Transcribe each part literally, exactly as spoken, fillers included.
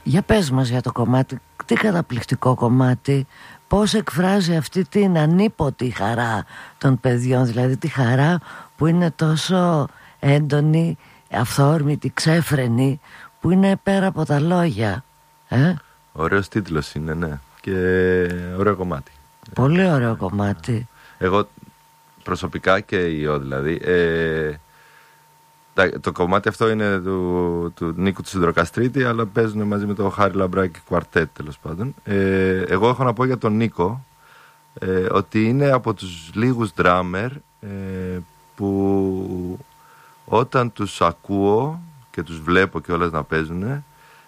Για πες μας για το κομμάτι, τι καταπληκτικό κομμάτι, πώς εκφράζει αυτή την ανίποτη χαρά των παιδιών, δηλαδή τη χαρά που είναι τόσο έντονη, αυθόρμητη, ξέφρενη, που είναι πέρα από τα λόγια. ε? Ωραίος τίτλος είναι, ναι, και ωραίο κομμάτι. Πολύ ωραίο κομμάτι. Εγώ προσωπικά και ιό δηλαδή, ε, το κομμάτι αυτό είναι του, του Νίκου του Σιδηροκαστρίτη, αλλά παίζουν μαζί με το Χάρη Λαμπράκη κουαρτέτ, τέλος πάντων. Ε, εγώ έχω να πω για τον Νίκο ε, ότι είναι από τους λίγους ντράμερ ε, που όταν τους ακούω και τους βλέπω και όλες να παίζουν, ε,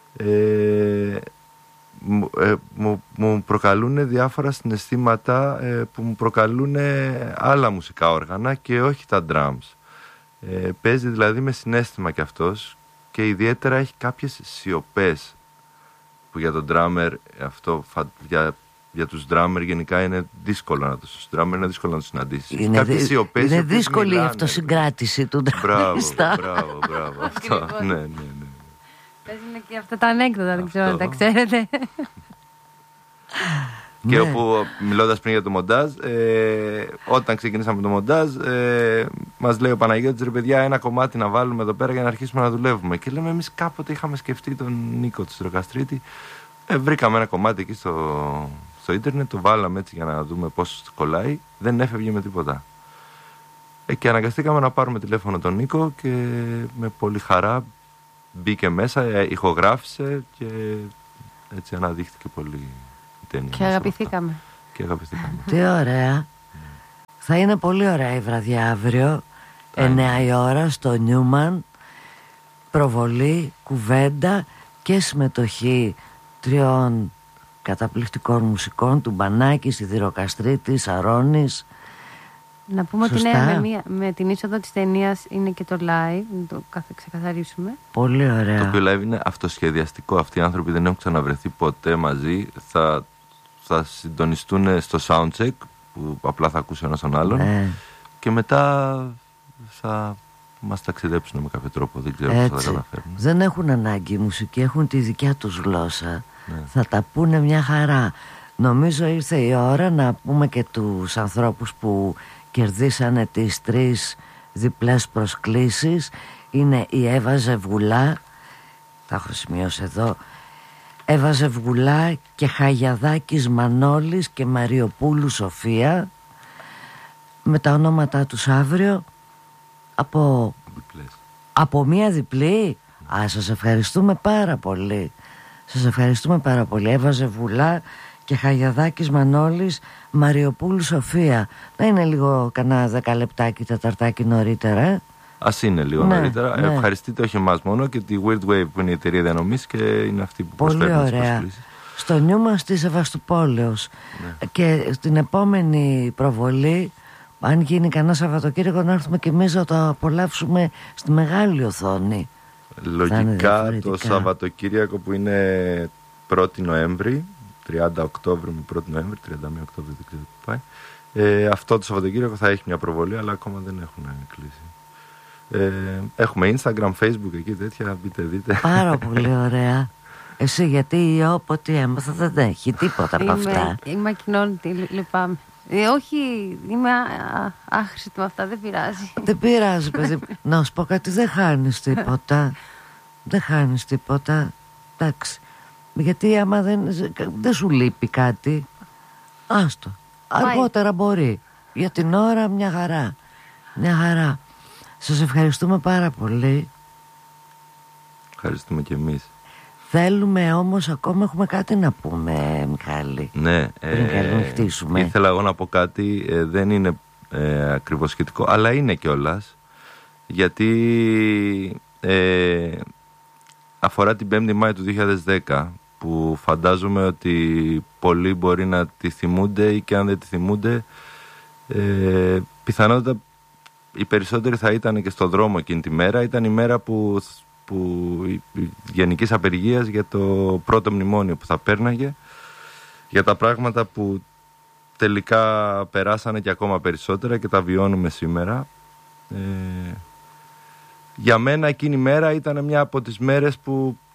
μου, ε, μου, μου προκαλούν διάφορα συναισθήματα ε, που μου προκαλούν άλλα μουσικά όργανα και όχι τα drums. Ε, παίζει δηλαδή με συναίσθημα κι αυτός, και ιδιαίτερα έχει κάποιες σιωπές που για τον drummer αυτό, για, για τους drummer γενικά είναι δύσκολο να τους, drummer είναι δύσκολο να τους συναντήσεις. Είναι, δι, είναι δύσκολη η αυτοσυγκράτηση του ντραμίστα. Μπράβο, μπράβο, μπράβο. Αυτό, ναι, ναι, ναι. Παίζουν και αυτά τα ανέκδοτα, δεν ξέρω αν τα ξέρετε. Και ναι. όπου, μιλώντας πριν για το μοντάζ, ε, όταν ξεκινήσαμε το μοντάζ, ε, μας λέει ο Παναγιώτης, ρε παιδιά, ένα κομμάτι να βάλουμε εδώ πέρα για να αρχίσουμε να δουλεύουμε. Και λέμε, εμείς κάποτε είχαμε σκεφτεί τον Νίκο του Σιδηροκαστρίτη. Ε, βρήκαμε ένα κομμάτι εκεί στο, στο ίντερνετ, το βάλαμε έτσι για να δούμε πώς κολλάει. Δεν έφευγε με τίποτα. Ε, και αναγκαστήκαμε να πάρουμε τηλέφωνο τον Νίκο και με πολύ χαρά μπήκε μέσα, ε, ηχογράφησε και έτσι αναδείχθηκε πολύ. Και αγαπηθήκαμε. Και αγαπηθήκαμε. Τι ωραία. Θα είναι πολύ ωραία η βραδιά αύριο, εννιά η ώρα στο Νιούμαν. Προβολή, κουβέντα και συμμετοχή τριών καταπληκτικών μουσικών, του Μπανάκη, Σιδηροκαστρίτη, Σαρώνης. Να πούμε ότι ναι, με, μία, με την είσοδο της ταινίας είναι και το live, να το ξεκαθαρίσουμε. Πολύ ωραία. Το οποίο live είναι αυτοσχεδιαστικό. Αυτοί οι άνθρωποι δεν έχουν ξαναβρεθεί ποτέ μαζί. Θα, θα συντονιστούν στο soundcheck, που απλά θα ακούσει ένας τον άλλον. Ε. Και μετά θα μας ταξιδέψουν με κάποιο τρόπο. Δεν ξέρω πώς θα τα καταφέρουν. Δεν έχουν ανάγκη η μουσική, έχουν τη δικιά τους γλώσσα. Ναι. Θα τα πούνε μια χαρά. Νομίζω ήρθε η ώρα να πούμε και τους ανθρώπους που κερδίσανε τις τρεις διπλές προσκλήσεις. Είναι η Εύα Ζευγουλά, θα έχω σημειώσει εδώ, Εύα Ζευγουλά και Χαγιαδάκης Μανώλης και Μαριοπούλου Σοφία, με τα ονόματά τους αύριο από, από μία διπλή. Α, σας ευχαριστούμε πάρα πολύ. Σας ευχαριστούμε πάρα πολύ. Εύα Ζευγουλά και Χαγιαδάκης Μανώλης, Μαριοπούλου Σοφία. Να είναι λίγο κανένα δέκα λεπτάκι, τεταρτάκι νωρίτερα. Ε? Ας είναι λίγο ναι, νωρίτερα. Ναι. Ευχαριστείτε όχι εμάς μόνο και τη Weird Wave που είναι η εταιρεία διανομής και είναι αυτή που προσφέρει τις προσκλήσεις. Στο Νιούμαν στη Σεβαστοπόλεως. Ναι. Και στην επόμενη προβολή, αν γίνει κανένα Σαββατοκύριακο, να έρθουμε και εμείς να το απολαύσουμε στη μεγάλη οθόνη. Λογικά το Σαββατοκύριακο που είναι πρώτη Νοέμβρη, τριάντα Οκτώβρη με πρώτη Νοέμβρη, τριάντα μία Οκτώβρη, δεν ξέρω τι πάει. Ε, αυτό το Σαββατοκύριακο θα έχει μια προβολή, αλλά ακόμα δεν έχουν κλείσει. Ε, έχουμε Instagram, Facebook, εκεί τέτοια, μπείτε δείτε. Πάρα πολύ ωραία. Εσύ γιατί ό,τι έμαθα δεν έχει τίποτα από αυτά. Είμαι ακοινώνητη, λυπάμαι. Ε, όχι, είμαι άχρηστη με αυτά, δεν πειράζει. Δεν πειράζει, παιδί. Να σου πω κάτι, δεν χάνεις τίποτα. Δεν χάνεις τίποτα. Εντάξει. Γιατί άμα δεν, δεν σου λείπει κάτι, άστο. Αργότερα μπορεί. Για την ώρα μια χαρά. Μια χαρά. Σας ευχαριστούμε πάρα πολύ. Ευχαριστούμε και εμείς. Θέλουμε όμως, ακόμα έχουμε κάτι να πούμε, Μιχάλη. Ναι, πριν ε, ήθελα εγώ να πω κάτι, ε, δεν είναι ε, ακριβώς σχετικό, αλλά είναι κιόλας, γιατί ε, αφορά την πέμπτη Μάη του δύο χιλιάδες δέκα, που φαντάζομαι ότι πολλοί μπορεί να τη θυμούνται ή και αν δεν τη θυμούνται, ε, πιθανότατα οι περισσότεροι θα ήταν και στο δρόμο εκείνη τη μέρα. Ήταν η μέρα που, που γενικής απεργίας για το πρώτο μνημόνιο που θα πέρναγε, για τα πράγματα που τελικά περάσανε και ακόμα περισσότερα και τα βιώνουμε σήμερα. Ε, για μένα εκείνη η μέρα ήταν μια από τις μέρες που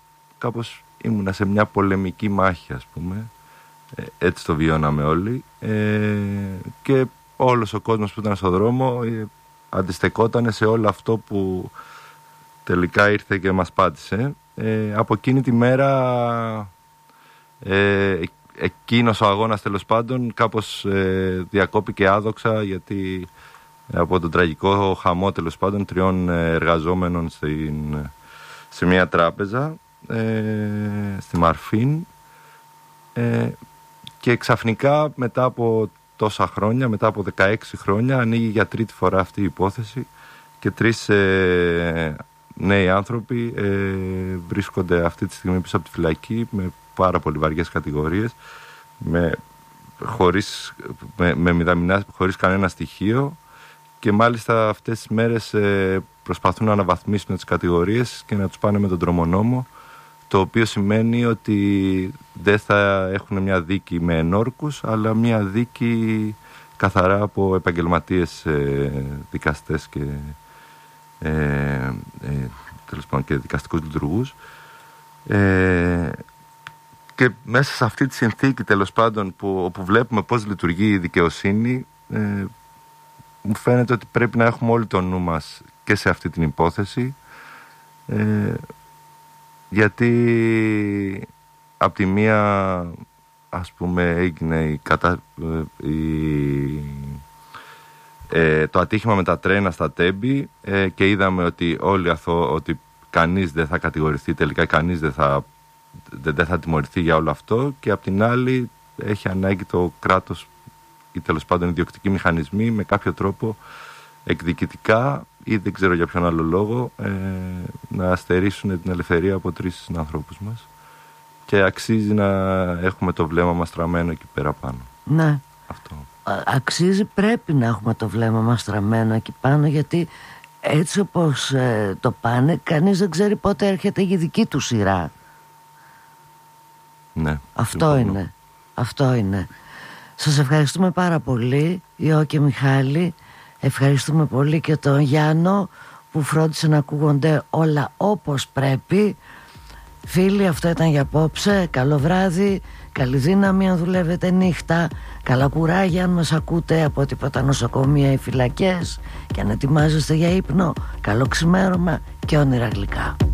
κάπως ήμουνα σε μια πολεμική μάχη, ας πούμε. Ε, έτσι το βιώναμε όλοι. Ε, και όλος ο κόσμος που ήταν στο δρόμο ε, αντιστεκόταν σε όλο αυτό που τελικά ήρθε και μας πάτησε. Ε, από εκείνη τη μέρα ε, εκείνος ο αγώνας, τέλος πάντων, κάπως ε, διακόπηκε άδοξα, γιατί από τον τραγικό χαμό, τέλος πάντων, τριών εργαζόμενων στην, σε μια τράπεζα ε, στη Μαρφίν, ε, και ξαφνικά μετά από τόσα χρόνια, μετά από δεκαέξι χρόνια, ανοίγει για τρίτη φορά αυτή η υπόθεση και τρεις ε, νέοι άνθρωποι ε, βρίσκονται αυτή τη στιγμή πίσω από τη φυλακή με πάρα πολύ βαριές κατηγορίες, με, χωρίς, με, με μηδαμινά, χωρίς κανένα στοιχείο, και μάλιστα αυτές τις μέρες ε, προσπαθούν να αναβαθμίσουν τις κατηγορίες και να τους πάνε με τον τρομονόμο, το οποίο σημαίνει ότι δεν θα έχουν μια δίκη με ενόρκους, αλλά μια δίκη καθαρά από επαγγελματίες ε, δικαστές και, ε, ε, τέλος πάντων, και δικαστικούς λειτουργούς. Ε, και μέσα σε αυτή τη συνθήκη, τέλος πάντων, που, όπου βλέπουμε πώς λειτουργεί η δικαιοσύνη, ε, μου φαίνεται ότι πρέπει να έχουμε όλοι το νου μας και σε αυτή την υπόθεση, ε, γιατί από τη μία, ας πούμε, έγινε η κατα... η... Ε, το ατύχημα με τα τρένα στα Τέμπη, ε, και είδαμε ότι όλοι αθώ, ότι κανείς δεν θα κατηγορηθεί τελικά, κανείς δεν θα, δεν, δεν θα τιμωρηθεί για όλο αυτό, και απ' την άλλη έχει ανάγκη το κράτος ή τέλος πάντων οι διοκτικοί μηχανισμοί με κάποιο τρόπο εκδικητικά ή δεν ξέρω για ποιον άλλο λόγο ε, να στερήσουν την ελευθερία από τρεις συνανθρώπους μας, και αξίζει να έχουμε το βλέμμα μας στραμμένο εκεί πέρα πάνω. Ναι. Αυτό. Αξίζει, πρέπει να έχουμε το βλέμμα μας στραμμένο εκεί πάνω, γιατί έτσι όπως ε, το πάνε, κανείς δεν ξέρει πότε έρχεται η δική του σειρά. Ναι. Αυτό συμφωνώ. είναι. Αυτό είναι. Σας ευχαριστούμε πάρα πολύ, Ιώ και Μιχάλη. Ευχαριστούμε πολύ και τον Γιάννο που φρόντισε να ακούγονται όλα όπως πρέπει. Φίλοι, αυτό ήταν για απόψε. Καλό βράδυ, καλή δύναμη αν δουλεύετε νύχτα, καλά κουράγια αν μας ακούτε από τίποτα νοσοκομεία ή φυλακές, και αν ετοιμάζεστε για ύπνο, καλό ξημέρωμα και όνειρα γλυκά.